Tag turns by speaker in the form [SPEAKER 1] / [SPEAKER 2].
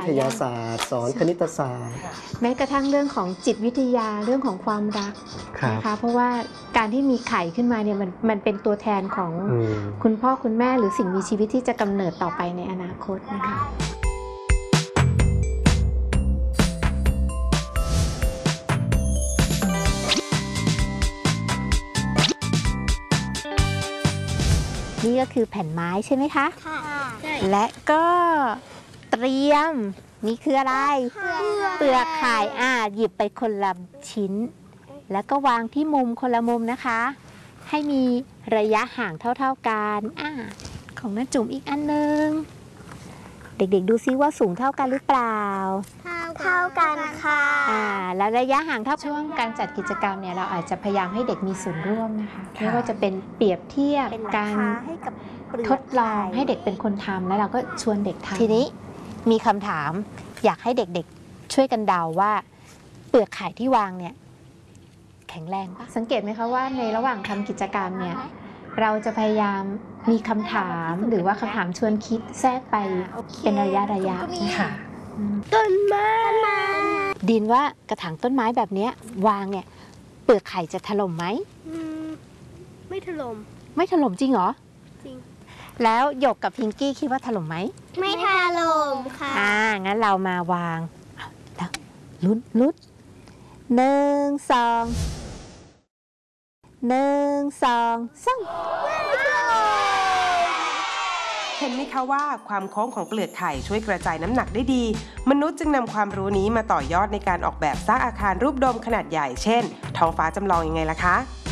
[SPEAKER 1] ทยาศาสตร์สอนคณิตศาสตร์
[SPEAKER 2] แม้กระทั่งเรื่องของจิตวิทยาเรื่องของความรักนะคะเพราะว่าการที่มีไข่ขึ้นมาเนี่ยมันเป็นตัวแทนของคุณพ่อคุณแม่หรือสิ่งมีชีวิตที่จะกำเนิดต่อไปในอนาคตนะคะนี่ก็คือแผ่นไม้ใช่ไหมคะค่ะและก็เตรียมนี่คืออะไรเปลือกไข่หยิบไปคนละชิ้นแล้วก็วางที่มุมคนละมุมนะคะให้มีระยะห่างเท่าๆกันของน้าจุ๋มอีกอันนึงเด็กๆดูซิว่าสูงเท่ากันหรือเปล่า
[SPEAKER 3] เท่ากันค่ะ
[SPEAKER 2] แล้วระยะห่างเท่าช่วงการจัดกิจกรรมเนี่ยเราอาจจะพยายามให้เด็กมีส่วนร่วมนะคะไม่ว่าจะเป็นเปรียบเทียบการทดลองให้เด็กเป็นคนทำแล้วเราก็ชวนเด็กทำทีนี้มีคำถามอยากให้เด็กๆช่วยกันเดาว่าเปลือกไข่ที่วางเนี่ยแข็งแรงปะสังเกตไหมคะว่าในระหว่างทำกิจกรรมเนี่ยเราจะพยายามมีคำถามหรือว่าคำถามชวนคิดแทรกไปเป็นระยะค่ะ
[SPEAKER 3] ต้นไม้
[SPEAKER 2] ดินว่ากระถางต้นไม้แบบนี้วางเนี่ยเปลือกไข่จะถล่มไหม
[SPEAKER 3] ไม่ถล่ม
[SPEAKER 2] จริงเหรอ
[SPEAKER 3] จริง
[SPEAKER 2] แล้วหยกกับพิงกี้คิดว่าถล่มไหม
[SPEAKER 3] ไม่ถล่มค่ะ
[SPEAKER 2] งั้นเรามาวางแล้วลุ้น1 2 1 2 3
[SPEAKER 4] เห็นไหมคะว่าความโค้งของเปลือกไข่ช่วยกระจายน้ำหนักได้ดีมนุษย์จึงนำความรู้นี้มาต่อยอดในการออกแบบสร้างอาคารรูปโดมขนาดใหญ่เช่นท้องฟ้าจำลองยังไงล่ะคะ